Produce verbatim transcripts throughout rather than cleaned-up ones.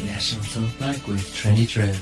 National Talk Black with Trendy Trev.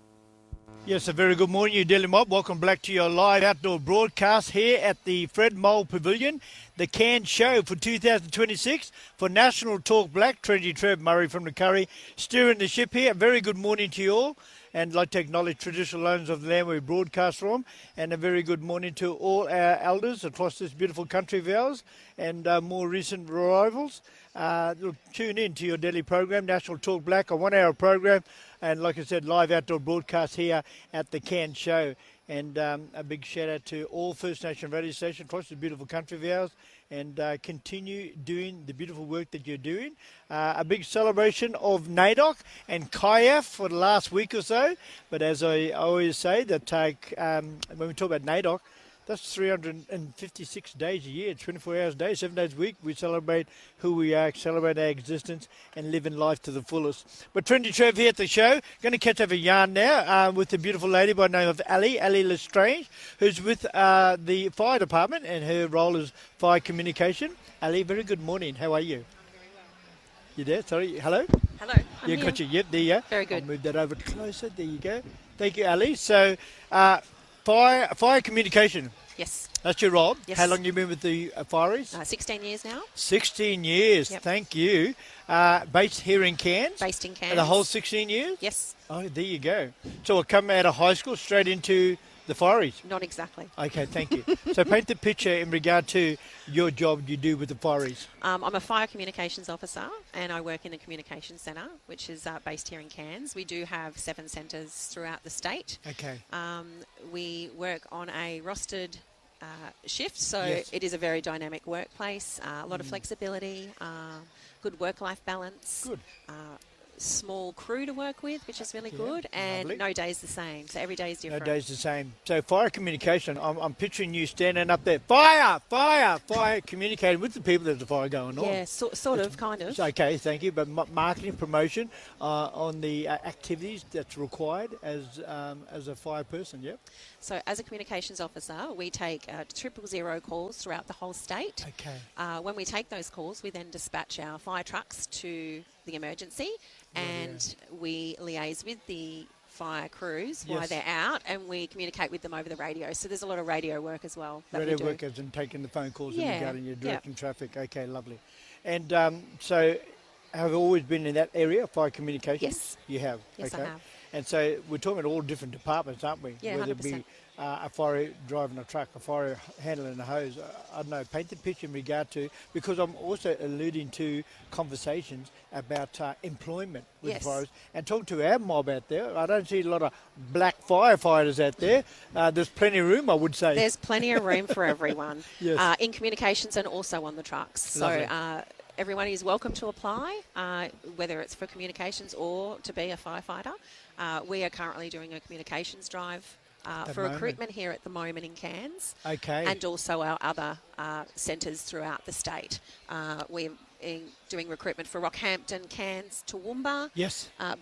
Yes, a very good morning, you Daily Mob. Welcome back to your live outdoor broadcast here at the Fred Mole Pavilion, the Cairns Show for two thousand twenty-six for National Talk Black. Trendy Trev Murray from the Curry, steering the ship here. A very good morning to you all, and I'd like to acknowledge traditional owners of the land we broadcast from, and a very good morning to all our elders across this beautiful country of ours, and uh, more recent arrivals. Uh, look, tune in to your daily program, National Talk Black, a one-hour program, and like I said, live outdoor broadcast here at the Cairns Show. And um, a big shout-out to all First Nation radio stations across this beautiful country of ours, and uh, continue doing the beautiful work that you're doing. Uh, a big celebration of NAIDOC and K I A F for the last week or so. But as I always say, that uh, um, when we talk about NAIDOC, that's three hundred fifty-six days a year, twenty-four hours a day, seven days a week. We celebrate who we are, celebrate our existence, and live in life to the fullest. But Trendy Trev here at the show. Going to catch up a yarn now uh, with a beautiful lady by the name of Ali, Ali Lestrange, who's with uh, the fire department, and her role is fire communication. Ali, very good morning. How are you? I'm very well. You there? Sorry. Hello? Hello. I'm Yeah, here. got you. Yep, there you go. Very good. I'll move that over closer. There you go. Thank you, Ali. So, uh, fire, fire communication. Yes. That's your role. Yes. How long you been with the uh, Fireys? Uh, sixteen years now. sixteen years. Yep. Thank you. Uh, based here in Cairns? Based in Cairns. And the whole sixteen years? Yes. Oh, there you go. So we'll come out of high school straight into the Fireys? Not exactly. Okay, thank you. So paint the picture in regard to your job you do with the Fireys. Um, I'm a fire communications officer, and I work in the communications centre, which is uh, based here in Cairns. We do have seven centres throughout the state. Okay. Um, we work on a rostered uh, shift, so Yes. it is a very dynamic workplace, uh, a lot of flexibility, uh, good work-life balance. Good. Uh, small crew to work with, which is really Yeah, good, and lovely. no day's the same, so every day is No different. day's the same. So fire communication, I'm, I'm picturing you standing up there, fire, fire, fire, communicating with the people there's a fire going on. Yeah, so, sort of, kind of. It's okay, thank you. But ma- marketing, promotion uh, on the uh, activities that's required as um, as a fire person, yep. So as a communications officer, we take uh, triple zero calls throughout the whole state. Okay. Uh, when we take those calls, we then dispatch our fire trucks to the emergency, and we liaise with the fire crews while Yes. they're out, and we communicate with them over the radio. So there's a lot of radio work as well that Radio we do. workers and taking the phone calls and Yeah, regarding your yeah. directing traffic. Okay, lovely. And um, so have you always been in that area, fire communication? Yes. You have? Yes, I okay. have. And so we're talking about all different departments, aren't we? Yeah, Whether one hundred percent. it be uh, a fire driving a truck, a fire handling a hose, uh, I don't know, paint the picture in regard to, because I'm also alluding to conversations about uh, employment with Yes. fires. And talk to our mob out there. I don't see a lot of black firefighters out there. Uh, there's plenty of room, I would say. There's plenty of room for everyone Yes. uh, in communications and also on the trucks. So Lovely. uh, everyone is welcome to apply, uh, whether it's for communications or to be a firefighter. Uh, we are currently doing a communications drive uh, the for moment. recruitment here at the moment in Cairns, Okay. and also our other uh, centres throughout the state. Uh, we're in doing recruitment for Rockhampton, Cairns, Toowoomba, Yes. uh,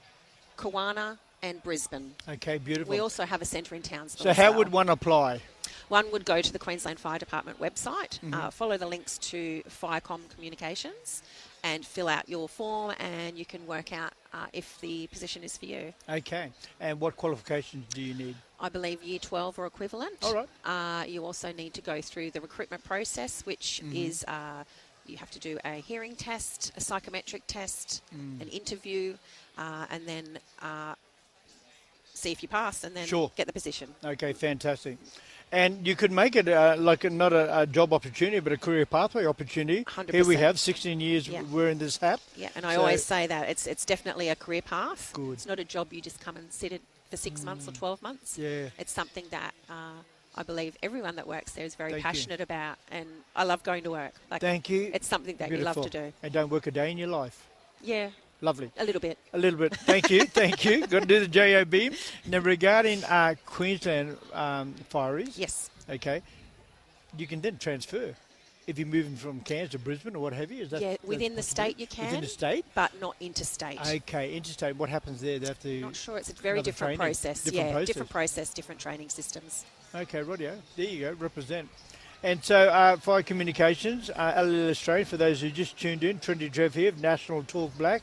Kawana and Brisbane. Okay, beautiful. We also have a centre in Townsville. so as how well. would one apply? One would go to the Queensland Fire Department website, Mm-hmm. uh, follow the links to Firecom Communications, and fill out your form, and you can work out uh, if the position is for you. Okay. And what qualifications do you need? I believe Year twelve or equivalent. All right. Uh, you also need to go through the recruitment process, which Mm-hmm. is uh, you have to do a hearing test, a psychometric test, Mm. an interview, uh, and then uh, see if you pass, and then Sure. get the position. Okay, fantastic. And you could make it uh, like a, not a, a job opportunity, but a career pathway opportunity. one hundred Here we percent. have sixteen years Yeah. we're in this hap. Yeah, and I So- always say that it's it's definitely a career path. Good. It's not a job you just come and sit in for six months or twelve months. Yeah. It's something that uh, I believe everyone that works there is very Thank you. passionate about, and I love going to work. Like, Thank you. It's something that you love to Beautiful. do. And don't work a day in your life. Yeah, Lovely. a little bit. A little bit. Thank you. Thank you. Got to do the J O B. Now, regarding uh, Queensland um, fireys, Yes. okay, you can then transfer if you're moving from Cairns to Brisbane or what have you. Is that Yeah, that's within the possible? state you can. Within the state? But not interstate. Okay, interstate. What happens there? They have to. Not sure. It's a very another different training. process. Different yeah, process. different process, different training systems. Okay, rightio. There you go. Represent. And so, uh, Fire Communications, uh, L L Australia, for those who just tuned in, Trendy Trev here, National Talk Black.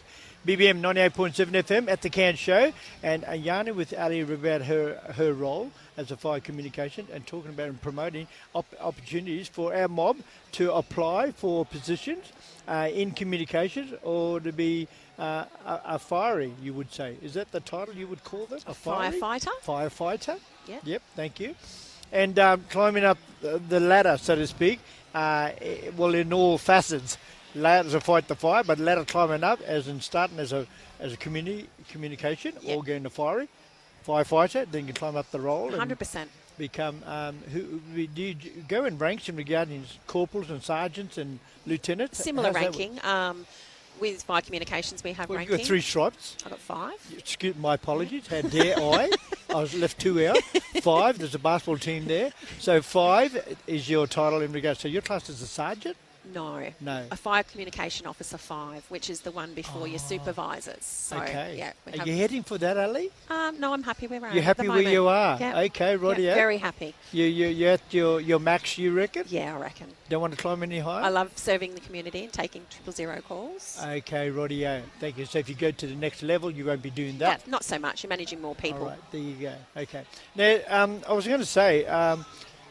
B B M ninety-eight point seven F M at the Cairns Show, and Ayana with Ali about her her role as a fire communication and talking about and promoting op- opportunities for our mob to apply for positions uh, in communications or to be uh, a, a fiery, you would say. Is that the title you would call them? A fiery? firefighter. Firefighter. Yeah. Yep, thank you. And um, climbing up the, the ladder, so to speak, uh, eh, well, in all facets. Ladder to fight the fire, but ladder climbing up, as in starting as a as a community communication, Yep. or going to fiery, firefighter, then you climb up the role one hundred and percent. become. Um, who do you go in ranks in regarding corporals and sergeants and lieutenants? Similar How's that work? ranking. Um, with fire communications, we have Well, you've ranking. got three stripes. I've got five. Excuse my apologies. How dare I? I was left two out. Five. There's a basketball team there. So five is your title in regards. So your class is a sergeant. No. No. A fire communication officer five, which is the one before your supervisors. So, Okay. yeah. We Are have, you heading for that, Ali? um, no, I'm happy where I am. You're at the happy where you moment. are? Yeah. Okay, righty. Yeah, very happy. You you you at your your max, you reckon? Yeah, I reckon. Don't want to climb any higher? I love serving the community and taking triple zero calls. Okay, rightio. Thank you. So if you go to the next level, you won't be doing Yeah, that. not so much. You're managing more people. All right, there you go. Okay. Now, um, I was going to say, um,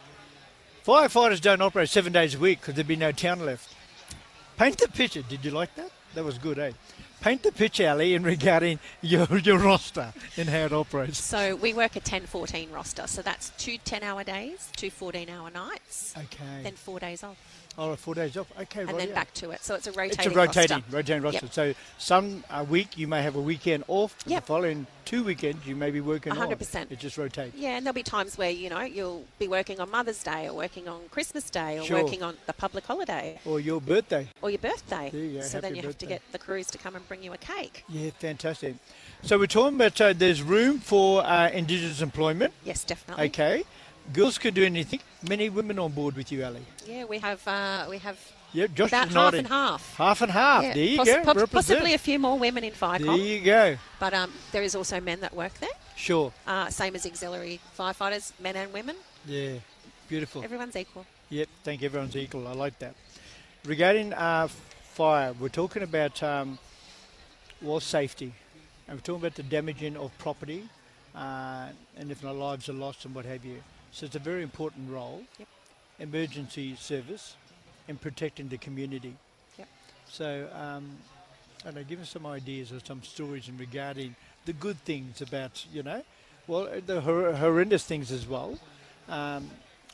firefighters don't operate seven days a week because there'd be no town left. Paint the picture. Did you like that? That was good, eh? Paint the picture, Ali, in regarding your your roster and how it operates. So we work a ten fourteen roster. So that's two ten-hour days, two fourteen-hour nights, Okay. then four days off, All right, four days off. Okay, and rightio. then back to it. So it's a It's rotating a rotating, roster. rotating roster. Yep. So some a week you may have a weekend off. but Yep. The following two weekends you may be working one hundred on. percent. It just rotates. Yeah, and there'll be times where, you know, you'll be working on Mother's Day or working on Christmas Day or Sure. working on the public holiday Or your birthday. or your birthday. There you go, So then happy you have to birthday. get the crews to come and bring you a cake. Yeah, fantastic. So we're talking about uh, there's room for uh, Indigenous employment. Yes, definitely. Okay. Girls could do anything. Many women on board with you, Ali. Yeah, we have uh, we have Yep, Josh about is half nodding. and half. Half and half. Yeah, There you poss- go. po- Represent. possibly a few more women in There FireCom, you go. but um, there is also men that work there. Sure. Uh, same as auxiliary firefighters, men and women. Yeah. Beautiful. Everyone's equal. Yep, think everyone's equal. I like that. Regarding uh, fire, we're talking about um, well, safety. And we're talking about the damaging of property uh, and if our lives are lost and what have you. So it's a very important role. Yep. Emergency service and protecting the community. Yep. So, um, I don't know, give us some ideas or some stories in regarding the good things about, you know, well, the hor- horrendous things as well. Um,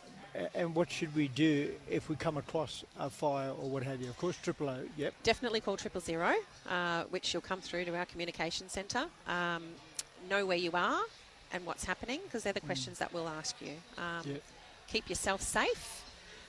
a- and what should we do if we come across a fire or what have you? Of course, triple O, yep. Definitely call triple zero, uh, which you'll come through to our communication centre. Um, know where you are and what's happening, because they're the questions that we'll ask you. Um, Yep. Keep yourself safe,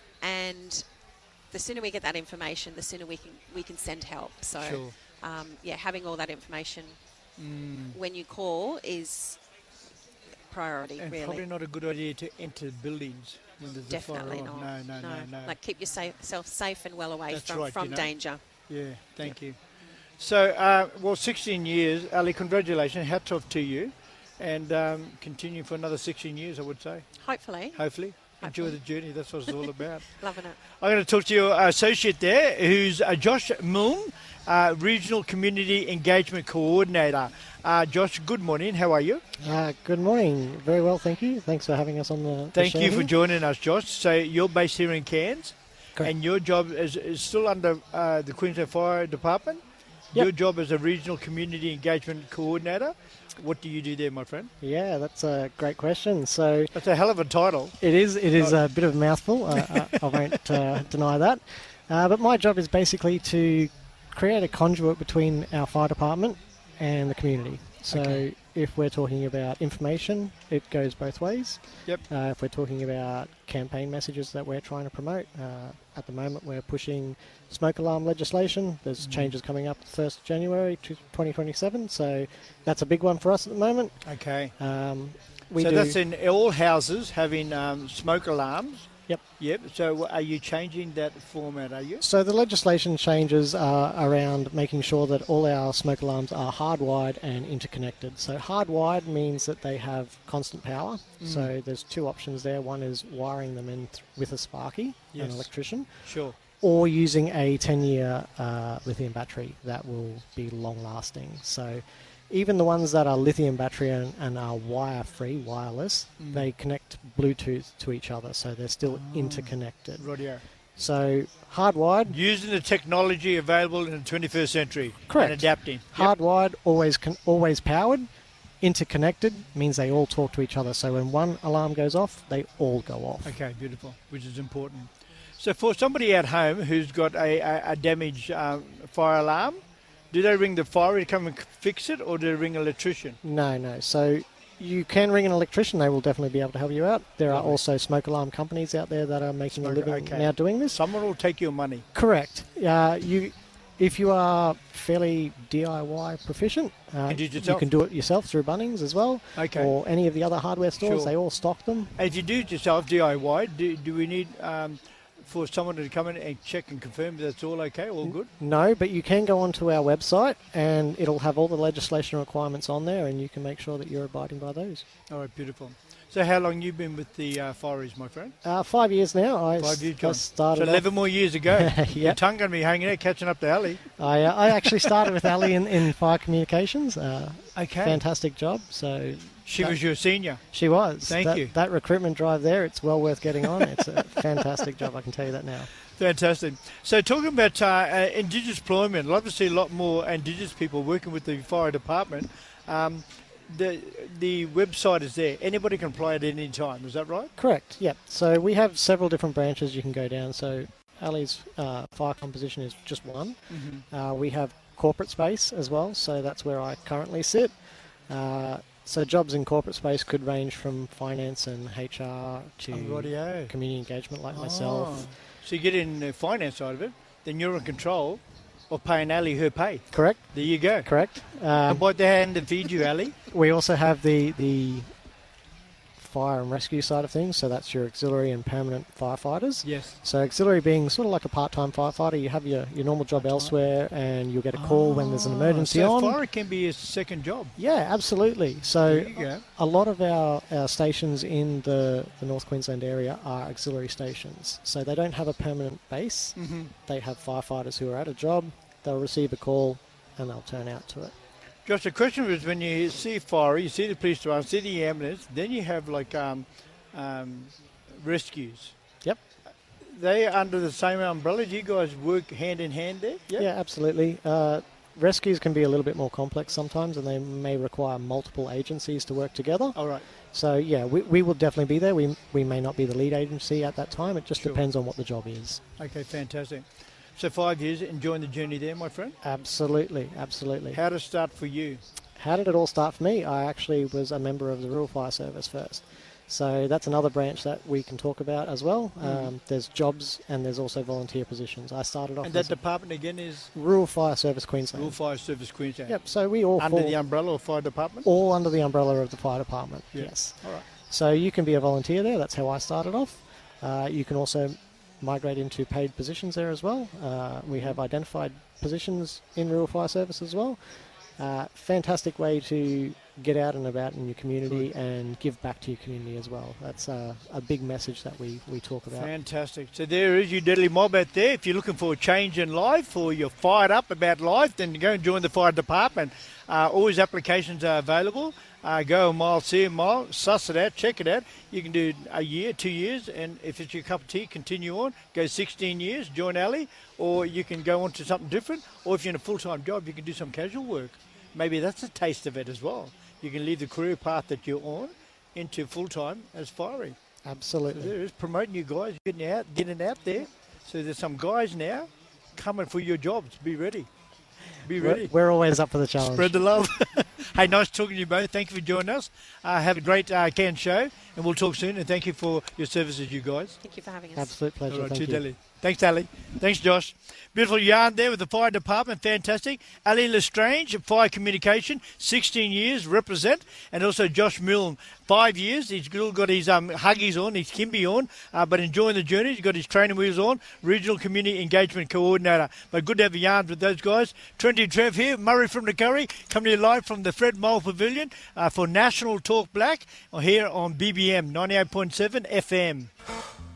and the sooner we get that information, the sooner we can we can send help. So, Sure. um, yeah, having all that information Mm. when you call is priority, And really. probably not a good idea to enter buildings when there's Definitely a fire not. on. No, no, no, no. Like keep yourself safe and well away That's from, right, from you know. danger. Yeah, thank you. So, uh, well, sixteen years, Ali, congratulations. Hats off to you. And um, continue for another sixteen years, I would say, Hopefully, hopefully. Enjoy Hopefully. the journey. That's what it's all about. loving it. I'm going to talk to your associate there, who's uh, Josh Milne, uh, Regional Community Engagement Coordinator. Uh, Josh, good morning. How are you? Uh, good morning. Very well, thank you. Thanks for having us on the, the Thank show you for here. joining us, Josh. So you're based here in Cairns, Correct. and your job is, is still under uh, the Queensland Fire Department. Yep. Your job as a Regional Community Engagement Coordinator. What do you do there, my friend? Yeah, that's a great question. So That's a hell of a title. it is it is a bit of a mouthful. uh, I, I won't uh, deny that. Uh, but my job is basically to create a conduit between our fire department and the community. So Okay. if we're talking about information, it goes both ways. Yep. Uh, if we're talking about campaign messages that we're trying to promote, uh, at the moment we're pushing smoke alarm legislation. There's Mhm. changes coming up the first of January to twenty twenty-seven, so that's a big one for us at the moment. Okay. Um, we so do, that's in all houses having um, smoke alarms. Yep. Yep. So are you changing that format, are you? So the legislation changes are around making sure that all our smoke alarms are hardwired and interconnected. So hardwired means that they have constant power. Mm. So there's two options there. One is wiring them in th- with a Sparky, Yes. an electrician, Sure. or using a ten-year uh, lithium battery that will be long-lasting. So even the ones that are lithium battery and, and are wire-free, wireless, Mm. they connect Bluetooth to each other, so they're still Oh. interconnected. Rightio. So hardwired, Using the technology available in the twenty-first century. Correct. And adapting. Yep. hardwired, always con- always powered, interconnected, means they all talk to each other. So when one alarm goes off, they all go off. Okay, beautiful, which is important. So for somebody at home who's got a, a, a damaged um, fire alarm, do they ring the fire to come and c- fix it, or do they ring an electrician? No, no. So you can ring an electrician. They will definitely be able to help you out. There are Lovely. also smoke alarm companies out there that are making Smoke- a living okay. now doing this. Someone will take your money. Correct. Uh, you, if you are fairly D I Y proficient, uh, Can do it you yourself. can do it yourself through Bunnings as well, Okay. or any of the other hardware stores. Sure. They all stock them. And if you do it yourself, D I Y, do, do we need um, for someone to come in and check and confirm that's all okay, all good? No, but you can go onto our website and it'll have all the legislation requirements on there, and you can make sure that you're abiding by those. All right, beautiful. So how long you been with the uh, Fireys, my friend? Uh, five years now. I, Five s- years, I John. started. So eleven more years ago. Yep. Your tongue going to be hanging out, catching up to Ali. I, uh, I actually started with Ali in, in fire communications. Uh, Okay. fantastic job. So She that- was your senior. she was. Thank that, you. That recruitment drive there, it's well worth getting on. It's a fantastic job. I can tell you that now. Fantastic. So talking about uh, uh, Indigenous employment, I'd love to see a lot more Indigenous people working with the fire department. Um, the the website is there. Anybody can apply at any time. Is that right? Correct. Yep. So we have several different branches you can go down. So Ali's uh, fire composition is just one. Mm-hmm. Uh, we have corporate space as well, so that's where I currently sit. Uh, so jobs in corporate space could range from finance and H R to Oh, rightio. community engagement like myself. Oh. So you get in the finance side of it, then you're in control of paying Ali her pay. Correct? There you go. Correct. I Um, bite the hand and feed you, Ali. we also have the, the fire and rescue side of things, so that's your auxiliary and permanent firefighters. Yes. So auxiliary being sort of like a part-time firefighter, you have your, your normal job elsewhere and you'll get a call when there's an emergency so on. fire can be a second job. Yeah, absolutely. So There you go. a lot of our, our stations in the, the North Queensland area are auxiliary stations. So they don't have a permanent base. Mm-hmm. They have firefighters who are at a job, they'll receive a call and they'll turn out to it. Josh, the question was when you see fire, you see the police department, see the ambulance, then you have like um, um, rescues. Yep. They are under the same umbrella. Do you guys work hand in hand there? Yeah, absolutely. Uh, rescues can be a little bit more complex sometimes and they may require multiple agencies to work together. All right. So yeah, we, we will definitely be there. We, we may not be the lead agency at that time. It just Sure. depends on what the job is. Okay, fantastic. So five years, enjoying the journey there, my friend. Absolutely, absolutely. How to start for you? How did it all start for me? I actually was a member of the Rural Fire Service first. So that's another branch that we can talk about as well. Mm. Um, there's jobs and there's also volunteer positions. I started off And as that department again is Rural Fire Service Queensland. Rural Fire Service Queensland. Yep, so we all Under fall the umbrella of fire department? all under the umbrella of the fire department, Yeah. yes. All right. So you can be a volunteer there. That's how I started off. Uh, you can also migrate into paid positions there as well. Uh, we have identified positions in Rural Fire Service as well. Uh, fantastic way to get out and about in your community Good. and give back to your community as well. That's uh, a big message that we, we talk about. Fantastic. So there is your deadly mob out there. If you're looking for a change in life or you're fired up about life, then go and join the fire department. Uh, always applications are available. Uh, go a mile, see a mile, suss it out, check it out. You can do a year, two years, and if it's your cup of tea, continue on. Go sixteen years, join Ali, or you can go on to something different. Or if you're in a full-time job, you can do some casual work. Maybe that's a taste of it as well. You can leave the career path that you're on into full-time as firing. So Absolutely. there is promoting you guys, getting out, getting out there. So there's some guys now coming for your jobs. Be ready. Be We're, ready. we're always up for the challenge. Spread the love. Hey, nice talking to you both. Thank you for joining us. Uh, have a great uh, Can show, and we'll talk soon. And thank you for your services, you guys. Thank you for having us. Absolute pleasure. All right, Thank to you. Delhi. Thanks, Ali. Thanks, Josh. Beautiful yarn there with the fire department. Fantastic. Ali Lestrange, fire communication, sixteen years, represent. And also Josh Milne, five years. He's still got his um, Huggies on, his Kimby on, uh, but enjoying the journey. He's got his training wheels on, Regional Community Engagement Coordinator. But good to have a yarn with those guys. Trinity Trev here, Murray from the Curry, coming to you live from the Fred Mole Pavilion uh, for National Talk Black here on B B M ninety-eight point seven F M.